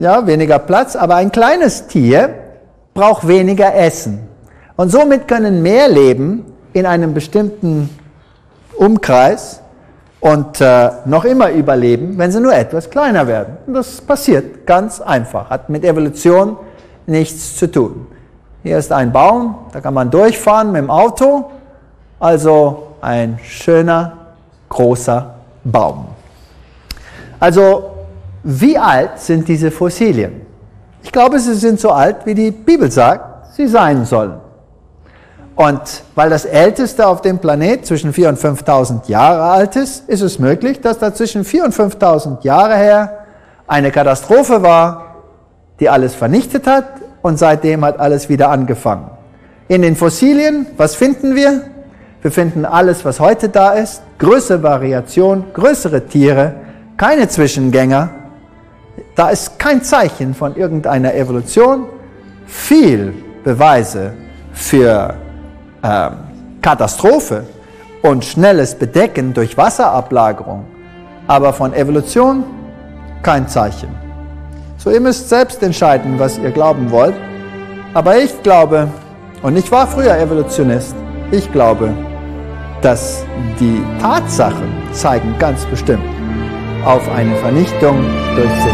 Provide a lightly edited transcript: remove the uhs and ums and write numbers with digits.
ja, weniger Platz, aber ein kleines Tier braucht weniger Essen. Und somit können mehr leben in einem bestimmten Umkreis und noch immer überleben, wenn sie nur etwas kleiner werden. Und das passiert ganz einfach, hat mit Evolution nichts zu tun. Hier ist ein Baum, da kann man durchfahren mit dem Auto, also ein schöner, großer Baum. Also, wie alt sind diese Fossilien? Ich glaube, sie sind so alt, wie die Bibel sagt, sie sein sollen. Und weil das Älteste auf dem Planet zwischen 4.000 und 5.000 Jahre alt ist, ist es möglich, dass da zwischen 4.000 und 5.000 Jahre her eine Katastrophe war, die alles vernichtet hat und seitdem hat alles wieder angefangen. In den Fossilien, was finden wir? Wir finden alles, was heute da ist, größere Variation, größere Tiere, keine Zwischengänger. Da ist kein Zeichen von irgendeiner Evolution, viel Beweise für Katastrophe und schnelles Bedecken durch Wasserablagerung, aber von Evolution kein Zeichen. So, ihr müsst selbst entscheiden, was ihr glauben wollt, aber ich glaube, und ich war früher Evolutionist, ich glaube, dass die Tatsachen zeigen ganz bestimmt auf eine Vernichtung durch